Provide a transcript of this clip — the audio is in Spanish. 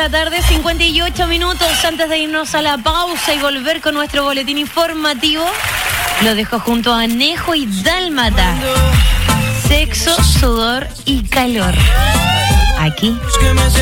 la tarde, 58 minutos antes de irnos a la pausa y volver con nuestro boletín informativo. Lo dejo junto a Nejo y Dálmata. Sexo, sudor y calor. Aquí